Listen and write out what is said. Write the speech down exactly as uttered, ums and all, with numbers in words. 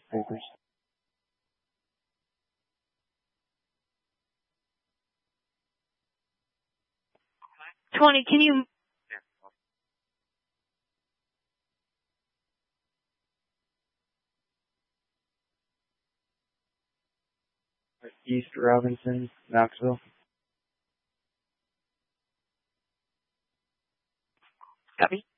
papers. Twenty, can you... East Robinson, Knoxville. Copy.